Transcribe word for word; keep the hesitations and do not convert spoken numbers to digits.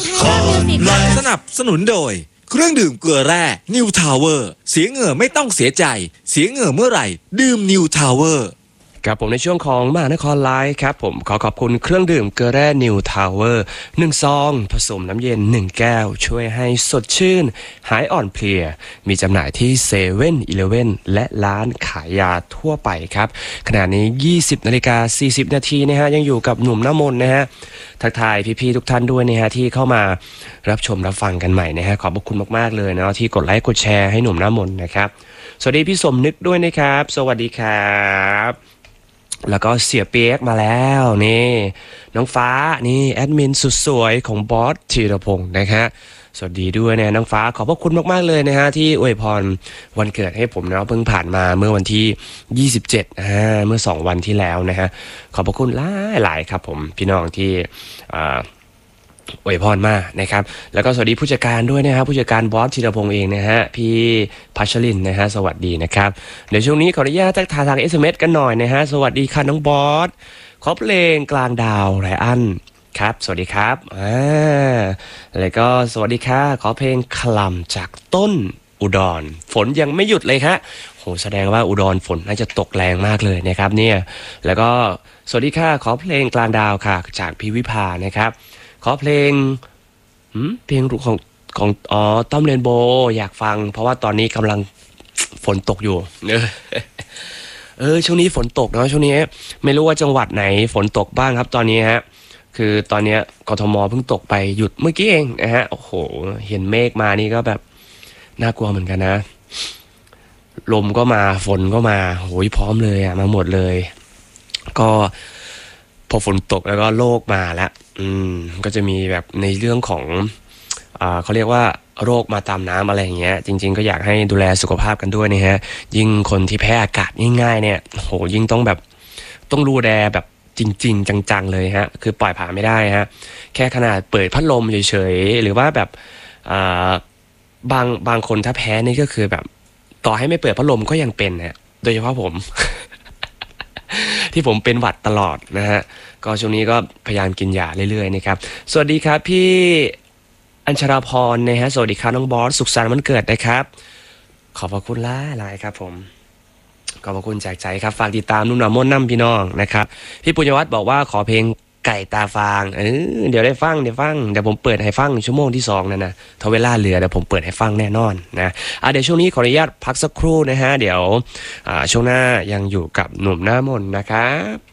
สนับสนุนโดยเครื่องดื่มเกลือแร่ New Tower เสียเหงื่อไม่ต้องเสียใจเสียเหงื่อเมื่อไหร่ดื่ม New Tower ครับผมในช่วงของมหานครไลฟ์ครับผมขอขอบคุณเครื่องดื่มเกลือแร่นิวทาวเวอร์หนึ่งซองผสมน้ำเย็นหนึ่งแก้วช่วยให้สดชื่นหายอ่อนเพลียมีจำหน่ายที่เซเว่นอีเลฟเว่นและร้านขายยาทั่วไปครับขณะนี้ยี่สิบนาฬิกาสี่สิบนาทีนะฮะยังอยู่กับหนุ่มน้ำมนต์นะฮะทักทายพี่ๆทุกท่านด้วยนะฮะที่เข้ามารับชมรับฟังกันใหม่นะฮะขอบคุณมากๆเลยเนาะที่กดไลค์กดแชร์ให้หนุ่มน้ำมนต์นะครับสวัสดีพี่สมนึกด้วยนะครับสวัสดีครับแล้วก็เสียเปียกมาแล้วนี่น้องฟ้านี่แอดมินสุดสวยของบอสธีรพงศ์นะครับสวัสดีด้วยนะน้องฟ้าขอบพระคุณมากๆเลยนะฮะที่อวยพรวันเกิดให้ผมนะเพิ่งผ่านมาเมื่อวันที่ยี่สิบเจ็ดอ่าเมื่อสองวันที่แล้วนะฮะขอบพระคุณหลายหลายครับผมพี่น้องที่อ่าอวยพรมากนะครับแล้วก็สวัสดีผู้จัดการด้วยนะครับผู้จัดการบอสธีรพงศ์เองนะฮะพี่พัชรินนะฮะสวัสดีนะครับเดี๋ยวช่วงนี้ขออนุญาตทักทายทาง เอส เอ็ม เอส กันหน่อยนะฮะสวัสดีค่ะน้องบอสขอเพลงกลางดาวไรอันครับสวัสดีครับอ่าแล้วก็สวัสดีค่ะขอเพลงคลำจากต้นอุดรฝนยังไม่หยุดเลยครับโหแสดงว่าอุดรฝนน่าจะตกแรงมากเลยนะครับเนี่ยแล้วก็สวัสดีค่ะขอเพลงกลางดาวค่ะจากพี่วิภานะครับขอเพลงเพลงของของอ๋อต้อมเรนโบว์อยากฟังเพราะว่าตอนนี้กำลังฝนตกอยู่เออเออช่วงนี้ฝนตกเนาะช่วงนี้ไม่รู้ว่าจังหวัดไหนฝนตกบ้างครับตอนนี้ฮะคือตอนนี้กทมเพิ่งตกไปหยุดเมื่อกี้เองนะฮะโอ้โหเห็นเมฆมานี่ก็แบบน่ากลัวเหมือนกันนะลมก็มาฝนก็มาโหยพร้อมเลยอ่ะมาหมดเลยก็พอฝนตกแล้วก็โรคมาแล้วอืมก็จะมีแบบในเรื่องของอ่าเขาเรียกว่าโรคมาตามน้ำอะไรอย่างเงี้ยจริงๆก็อยากให้ดูแลสุขภาพกันด้วยนะฮะยิ่งคนที่แพ้อากาศง่ายๆเนี่ยโหยิ่งต้องแบบต้องดูแลแบบจริงๆจังๆเลยฮะคือปล่อยผ่านไม่ได้ฮะแค่ขนาดเปิดพัดลมเฉยๆหรือว่าแบบอ่าบางบางคนถ้าแพ้นี่ก็คือแบบต่อให้ไม่เปิดพัดลมก็ยังเป็นฮะโดยเฉพาะผม ที่ผมเป็นหวัดตลอดนะฮะก็ช่วงนี้ก็พยายามกินยาเรื่อยๆนะครับสวัสดีครับพี่อัญชราพรนะฮะสวัสดีครับน้องบอสสุขสันต์วันเกิดนะครับขอบพระคุณหลายหลายครับผมขอบพระคุณจากใจครับฝากติดตามนุ่มหนามม่นน้ำพี่น้องนะครับพี่ปุญญวัฒน์บอกว่าขอเพลงไก่ตาฟางเออเดี๋ยวได้ฟังเดี๋ยวฟังเดี๋ยวผมเปิดให้ฟังชั่วโมงที่สองนั่นนะถ้าเวลาเหลือเดี๋ยวผมเปิดให้ฟังแน่นอนนะอ่ะเดี๋ยวช่วงนี้ขออนุญาตพักสักครู่นะฮะเดี๋ยวอ่าช่วงหน้ายังอยู่กับหนุ่มหน้ามนต์นะครับ